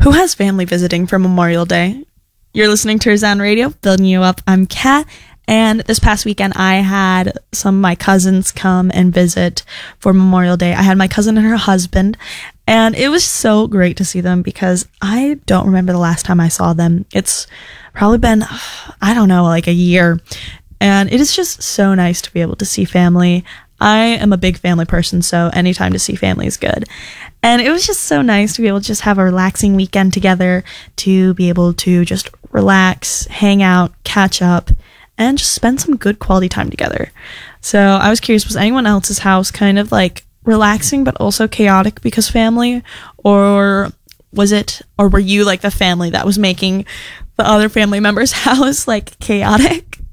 who has family visiting for Memorial Day. You're listening to Rizan Radio, building you up. I'm Kat, and this past weekend I had some of my cousins come and visit for Memorial Day. I had my cousin and her husband, and it was so great to see them because I don't remember the last time I saw them. It's probably been, I don't know, like a year, and it is just so nice to be able to see family. I am a big family person, so anytime to see family is good. And it was just so nice to be able to just have a relaxing weekend together, to be able to just relax, hang out, catch up, and just spend some good quality time together. So I was curious, was anyone else's house kind of like relaxing but also chaotic because family? Or were you like the family that was making the other family members' house like chaotic?